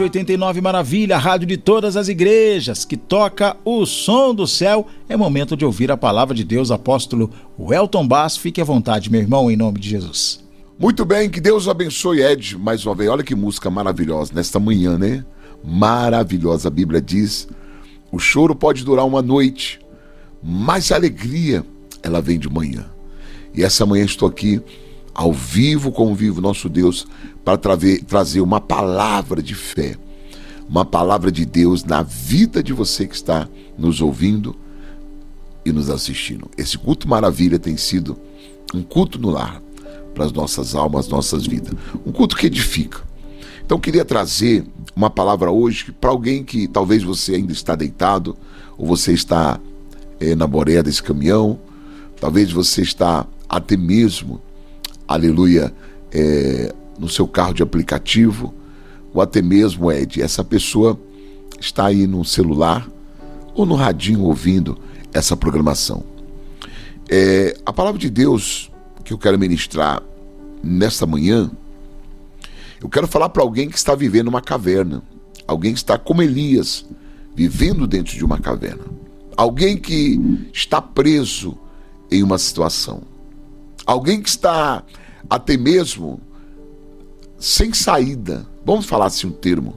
89 Maravilha, rádio de todas as igrejas, que toca o som do céu. É momento de ouvir a palavra de Deus, apóstolo Welton Basso. Fique à vontade, meu irmão, em nome de Jesus. Muito bem, que Deus abençoe, Ed, mais uma vez. Olha que música maravilhosa nesta manhã, né? Maravilhosa. A Bíblia diz: o choro pode durar uma noite, mas a alegria, ela vem de manhã. E essa manhã estou aqui ao vivo com o vivo nosso Deus para trazer uma palavra de fé, uma palavra de Deus na vida de você que está nos ouvindo e nos assistindo. Esse culto maravilha tem sido um culto no lar para as nossas almas, nossas vidas, um culto que edifica. Então queria trazer uma palavra hoje para alguém que talvez você ainda está deitado, ou você está na borda desse caminhão, talvez você está até mesmo, aleluia, no seu carro de aplicativo, ou até mesmo, essa pessoa está aí no celular ou no radinho ouvindo essa programação. A palavra de Deus que eu quero ministrar nesta manhã, eu quero falar para alguém que está vivendo uma caverna, alguém que está como Elias, vivendo dentro de uma caverna, alguém que está preso em uma situação, alguém que está até mesmo sem saída. Vamos falar assim um termo.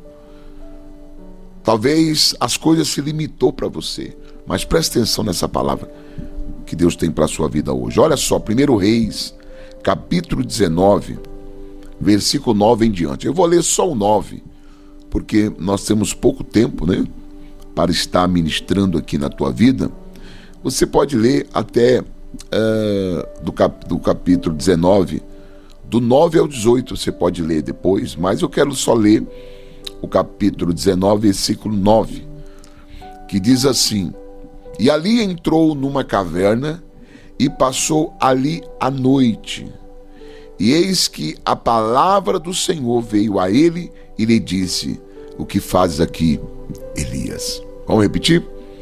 Talvez as coisas se limitou para você, mas preste atenção nessa palavra que Deus tem para a sua vida hoje. Olha só, 1 Reis, capítulo 19, versículo 9 em diante. Eu vou ler só o 9, porque nós temos pouco tempo, né, para estar ministrando aqui na tua vida. Você pode ler até do capítulo 19, do 9 ao 18, você pode ler depois, mas eu quero só ler o capítulo 19, versículo 9, que diz assim: e ali entrou numa caverna e passou ali a noite. E eis que a palavra do Senhor veio a ele e lhe disse: o que fazes aqui, Elias? Vamos repetir?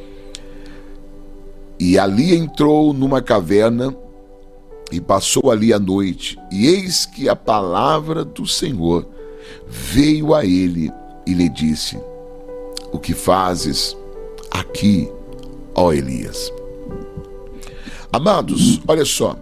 E ali entrou numa caverna e passou ali a noite, e eis que a palavra do Senhor veio a ele e lhe disse: o que fazes aqui, ó Elias? Amados, olha só,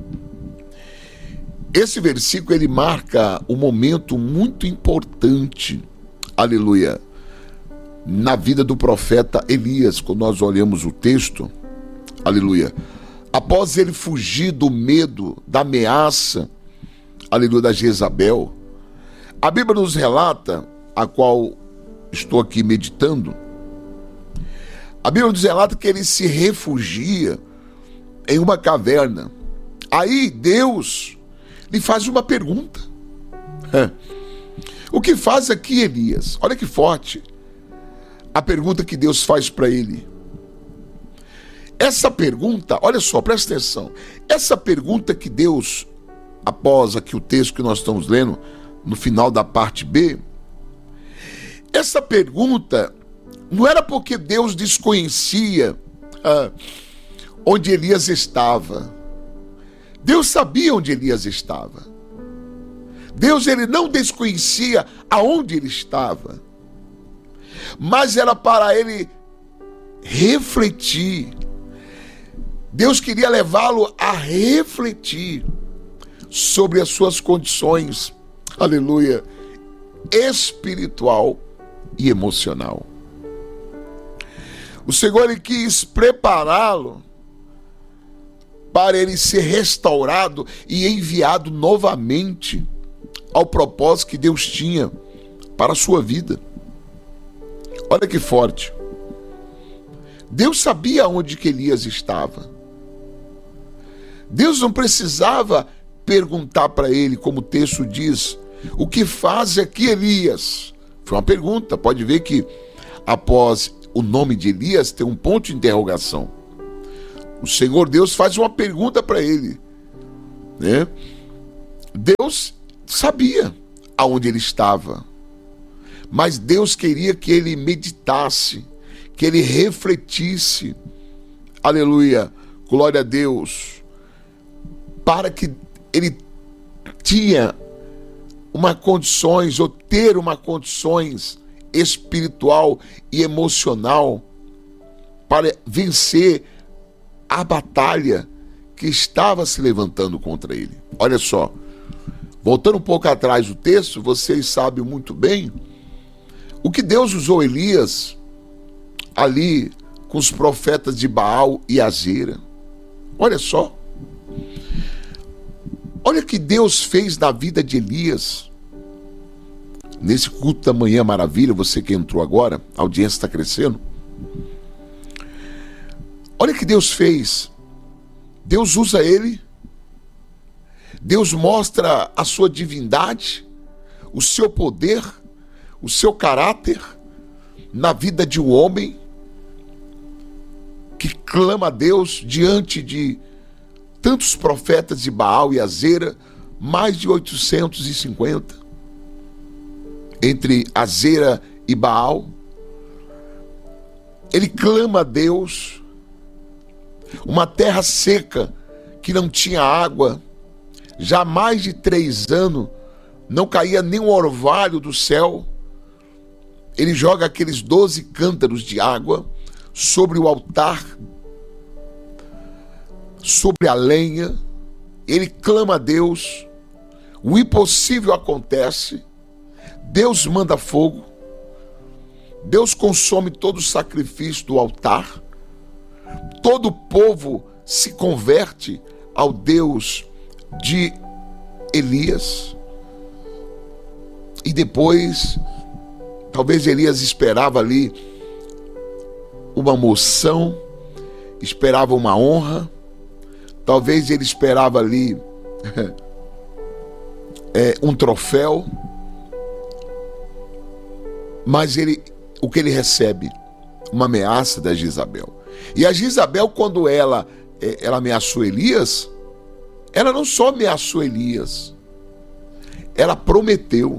esse versículo ele marca um momento muito importante, aleluia, na vida do profeta Elias. Quando nós olhamos o texto, aleluia, após ele fugir do medo, da ameaça, aleluia, da Jezabel, a Bíblia nos relata, a qual estou aqui meditando, a Bíblia nos relata que ele se refugia em uma caverna. Aí Deus lhe faz uma pergunta: o que faz aqui, Elias? Olha que forte a pergunta que Deus faz para ele. Essa pergunta, olha só, presta atenção. Essa pergunta que Deus, após aqui o texto que nós estamos lendo, no final da parte B, essa pergunta não era porque Deus desconhecia onde Elias estava. Deus sabia onde Elias estava. Deus, ele não desconhecia aonde ele estava, mas era para ele refletir. Deus queria levá-lo a refletir sobre as suas condições, aleluia, espiritual e emocional. O Senhor, ele quis prepará-lo para ele ser restaurado e enviado novamente ao propósito que Deus tinha para a sua vida. Olha que forte. Deus sabia onde que Elias estava. Deus não precisava perguntar para ele, como o texto diz: o que faz aqui, Elias? Foi uma pergunta. Pode ver que após o nome de Elias tem um ponto de interrogação. O Senhor Deus faz uma pergunta para ele, né? Deus sabia aonde ele estava, mas Deus queria que ele meditasse, que ele refletisse, aleluia, glória a Deus, para que ele tinha uma condições, ou ter uma condições espiritual e emocional para vencer a batalha que estava se levantando contra ele. Olha só, voltando um pouco atrás do texto, vocês sabem muito bem o que Deus usou Elias ali com os profetas de Baal e Azera. Olha só. Olha o que Deus fez na vida de Elias. Nesse culto da manhã maravilha, você que entrou agora, a audiência está crescendo. Olha o que Deus fez. Deus usa ele. Deus mostra a sua divindade, o seu poder, o seu caráter na vida de um homem que clama a Deus diante de tantos profetas de Baal e Azera, mais de 850, entre Azera e Baal. Ele clama a Deus, uma terra seca que não tinha água, já há mais de 3 anos, não caía nem um orvalho do céu. Ele joga aqueles 12 cântaros de água sobre o altar, sobre a lenha. Ele clama a Deus, o impossível acontece, Deus manda fogo, Deus consome todo o sacrifício do altar, todo o povo se converte ao Deus de Elias. E depois, talvez Elias esperava ali uma moção, esperava uma honra, talvez ele esperava ali um troféu, mas o que ele recebe? Uma ameaça da Jezabel. E a Jezabel, quando ela ameaçou Elias, ela não só ameaçou Elias, ela prometeu,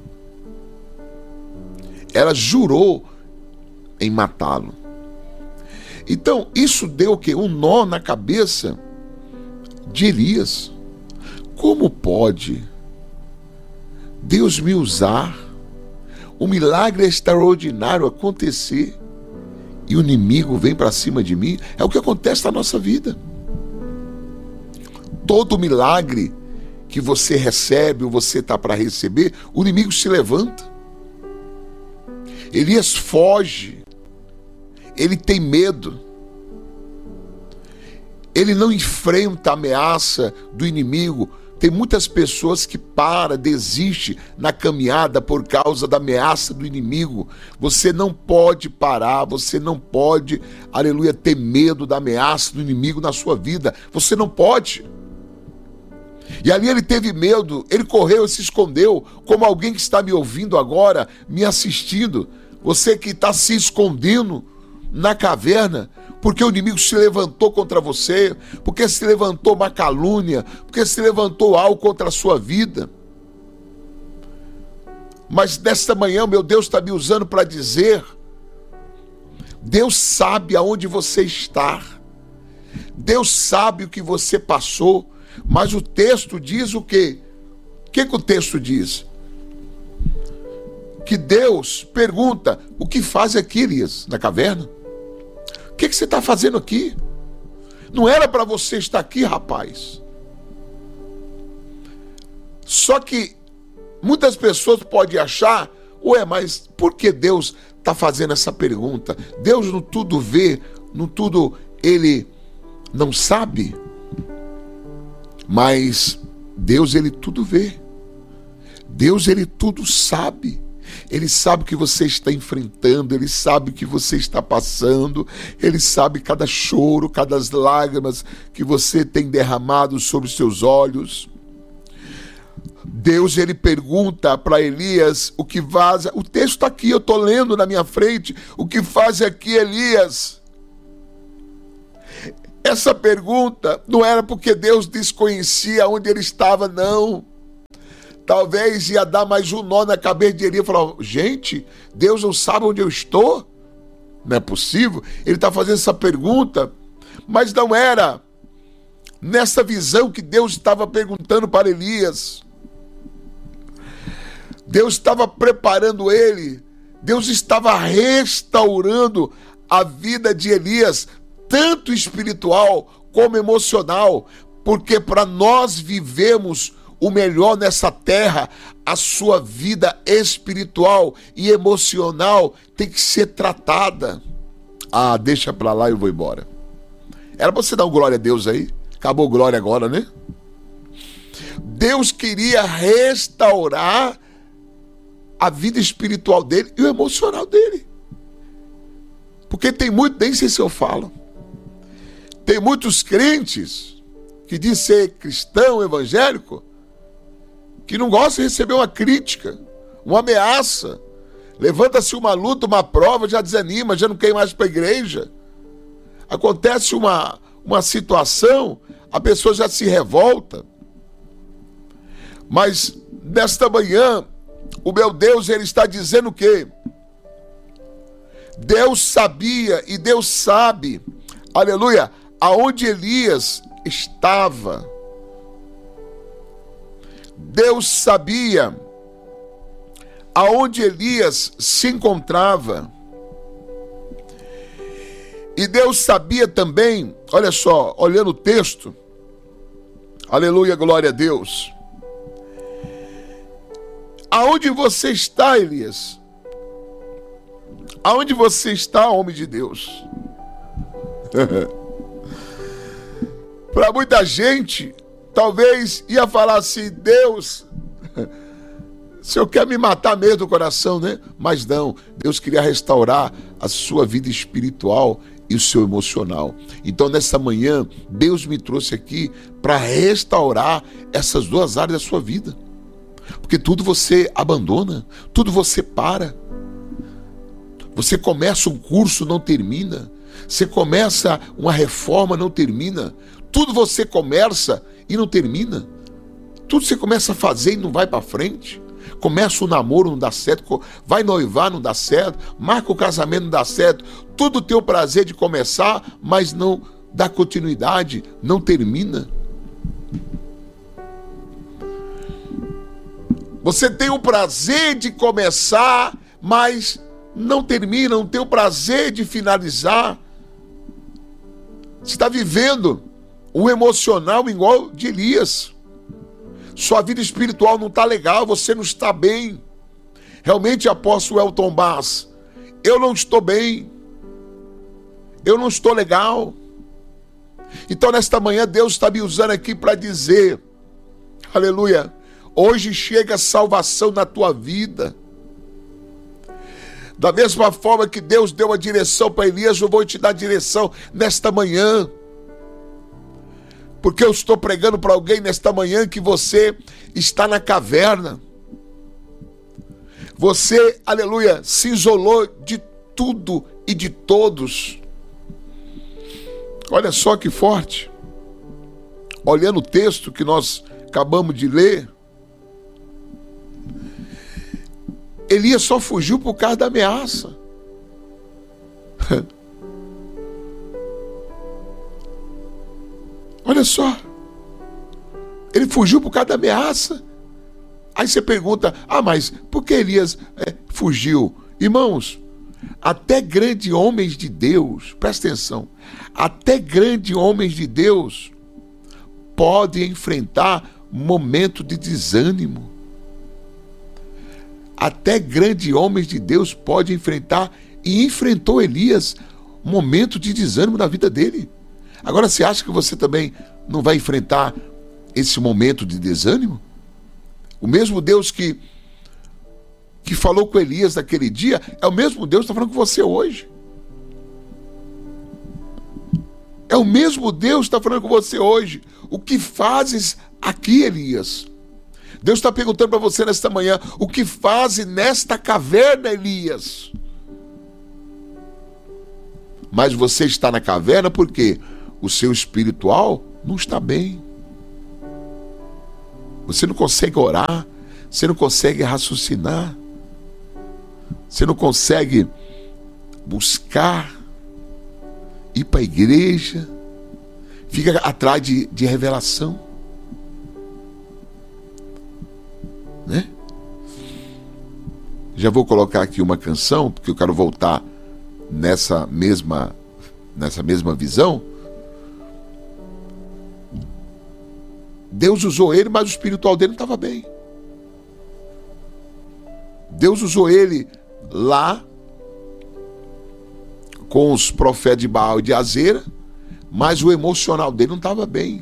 ela jurou em matá-lo. Então, isso deu o quê? Um nó na cabeça de Elias. Como pode Deus me usar, um milagre extraordinário acontecer e o inimigo vem para cima de mim? É o que acontece na nossa vida. Todo milagre que você recebe ou você está para receber, o inimigo se levanta. Elias foge, ele tem medo, ele não enfrenta a ameaça do inimigo. Tem muitas pessoas que desistem na caminhada por causa da ameaça do inimigo. Você não pode parar, você não pode, aleluia, ter medo da ameaça do inimigo na sua vida. Você não pode. E ali ele teve medo, ele correu e se escondeu, como alguém que está me ouvindo agora, me assistindo. Você que está se escondendo na caverna, porque o inimigo se levantou contra você, porque se levantou uma calúnia, porque se levantou algo contra a sua vida. Mas nesta manhã, meu Deus está me usando para dizer: Deus sabe aonde você está, Deus sabe o que você passou, mas o texto diz o quê? O que o texto diz? Que Deus pergunta: o que faz aqui, Elias, na caverna? O que você está fazendo aqui? Não era para você estar aqui, rapaz. Só que muitas pessoas podem achar: ué, mas por que Deus está fazendo essa pergunta? Deus no tudo vê, no tudo ele não sabe? Mas Deus, ele tudo vê. Deus, ele tudo sabe. Ele sabe o que você está enfrentando, ele sabe o que você está passando, ele sabe cada choro, cada lágrimas que você tem derramado sobre os seus olhos. Deus, ele pergunta para Elias o que faz. O texto está aqui, eu estou lendo na minha frente. O que faz aqui, Elias? Essa pergunta não era porque Deus desconhecia onde ele estava, não. Talvez ia dar mais um nó na cabeça de Elias e falar: gente, Deus não sabe onde eu estou? Não é possível. Ele está fazendo essa pergunta, mas não era nessa visão que Deus estava perguntando para Elias. Deus estava preparando ele Deus estava restaurando a vida de Elias, tanto espiritual como emocional, porque para nós vivermos o melhor nessa terra, a sua vida espiritual e emocional tem que ser tratada. Ah, deixa pra lá e eu vou embora. Era pra você dar um glória a Deus aí? Acabou glória agora, né? Deus queria restaurar a vida espiritual dele e o emocional dele. Porque tem muito, nem sei se eu falo, tem muitos crentes que dizem ser cristão, evangélico, que não gostam de receber uma crítica, uma ameaça. Levanta-se uma luta, uma prova, já desanima, já não quer ir mais para a igreja. Acontece uma situação, a pessoa já se revolta. Mas nesta manhã, o meu Deus, ele está dizendo o quê? Deus sabia e Deus sabe, aleluia, aonde Elias estava. Deus sabia aonde Elias se encontrava. E Deus sabia também, olha só, olhando o texto, aleluia, glória a Deus. Aonde você está, Elias? Aonde você está, homem de Deus? Para muita gente, talvez ia falar assim, Deus, o Senhor quer me matar mesmo do coração, né? Mas não, Deus queria restaurar a sua vida espiritual e o seu emocional. Então, nessa manhã, Deus me trouxe aqui para restaurar essas duas áreas da sua vida. Porque tudo você abandona, tudo você para. Você começa um curso, não termina. Você começa uma reforma, não termina. Tudo você começa e não termina. Tudo você começa a fazer e não vai para frente. Começa o namoro, não dá certo. Vai noivar, não dá certo. Marca o casamento, não dá certo. Tudo tem o prazer de começar, mas não dá continuidade, não termina. Você tem o prazer de começar, mas não termina, não tem o prazer de finalizar. Você está vivendo um emocional igual de Elias. Sua vida espiritual não está legal, você não está bem. Realmente, apóstolo Elton Bass, eu não estou bem. Eu não estou legal. Então, nesta manhã, Deus está me usando aqui para dizer, aleluia, hoje chega a salvação na tua vida. Da mesma forma que Deus deu a direção para Elias, eu vou te dar a direção nesta manhã. Porque eu estou pregando para alguém nesta manhã que você está na caverna. Você, aleluia, se isolou de tudo e de todos. Olha só que forte. Olhando o texto que nós acabamos de ler, Elias só fugiu por causa da ameaça. Olha só. Ele fugiu por causa da ameaça. Aí você pergunta, mas por que Elias fugiu? Irmãos, até grandes homens de Deus, presta atenção, até grandes homens de Deus podem enfrentar momento de desânimo. Até grandes homens de Deus podem enfrentar, e enfrentou Elias, momento de desânimo na vida dele. Agora, você acha que você também não vai enfrentar esse momento de desânimo? O mesmo Deus que falou com Elias naquele dia, é o mesmo Deus que está falando com você hoje. É o mesmo Deus que está falando com você hoje. O que fazes aqui, Elias? Deus está perguntando para você nesta manhã, o que fazes nesta caverna, Elias? Mas você está na caverna porque o seu espiritual não está bem. Você não consegue orar, você não consegue raciocinar, você não consegue buscar, ir para a igreja, fica atrás de revelação. Né? Já vou colocar aqui uma canção, porque eu quero voltar nessa mesma visão. Deus usou ele, mas o espiritual dele não estava bem. Deus usou ele lá com os profetas de Baal e de Azera, mas o emocional dele não estava bem.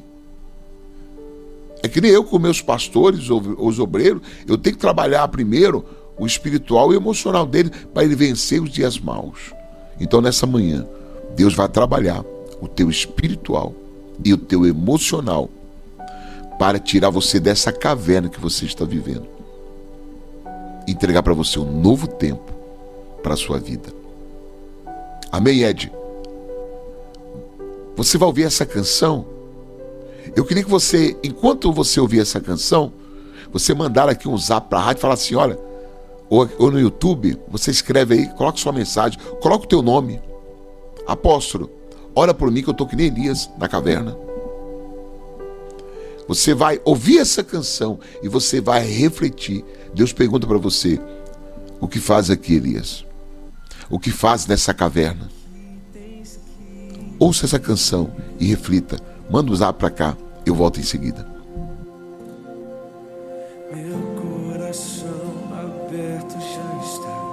É que nem eu com meus pastores, os obreiros, eu tenho que trabalhar primeiro o espiritual e o emocional dele para ele vencer os dias maus. Então nessa manhã, Deus vai trabalhar o teu espiritual e o teu emocional para tirar você dessa caverna que você está vivendo. Entregar para você um novo tempo para a sua vida. Amém, Ed? Você vai ouvir essa canção? Eu queria que você, enquanto você ouvir essa canção, você mandar aqui um zap para a rádio e falar assim, olha, ou no YouTube, você escreve aí, coloca sua mensagem, coloca o teu nome. Apóstolo, ora por mim que eu estou que nem Elias na caverna. Você vai ouvir essa canção e você vai refletir. Deus pergunta para você, o que faz aqui, Elias? O que faz nessa caverna? Ouça essa canção e reflita. Manda um zap para cá, eu volto em seguida.